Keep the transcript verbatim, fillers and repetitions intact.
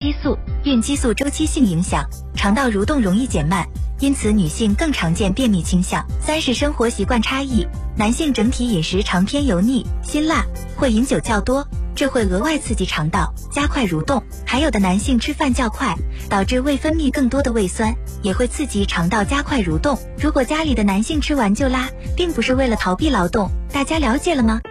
激素，孕激素周期性影响，肠道蠕动容易减慢，因此女性更常见便秘倾向。三是生活习惯差异，男性整体饮食常偏油腻、辛辣，或饮酒较多，这会额外刺激肠道，加快蠕动。还有的男性吃饭较快，导致胃分泌更多的胃酸，也会刺激肠道加快蠕动。如果家里的男性吃完就拉，并不是为了逃避劳动，大家了解了吗？